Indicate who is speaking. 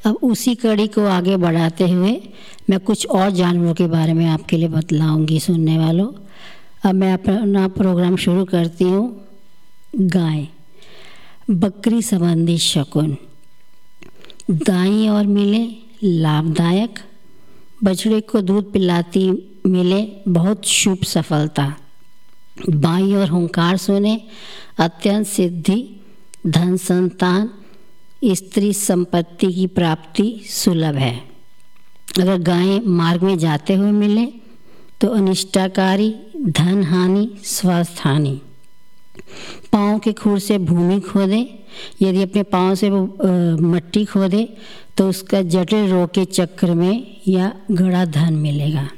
Speaker 1: अब उसी कड़ी को आगे बढ़ाते हुए मैं कुछ और जानवरों के बारे में आपके लिए बतलाऊंगी सुनने वालों। अब मैं अपना प्रोग्राम शुरू करती हूँ। गाय, बकरी संबंधी शकुन। दाईं ओर मिले लाभदायक, बछड़े को दूध पिलाती मिले बहुत शुभ सफलता। बाईं ओर हुंकार सुने अत्यंत सिद्धि, धन संतान, स्त्री संपत्ति की प्राप्ति सुलभ है। अगर गायें मार्ग में जाते हुए मिले तो अनिष्टकारी, धन हानि, स्वास्थ्य हानि। पाँव के खुर से भूमि खोदे, यदि अपने पाँव से वो मट्टी खोदे तो उसका जटिल रोग के चक्र में या गड़ा धन मिलेगा।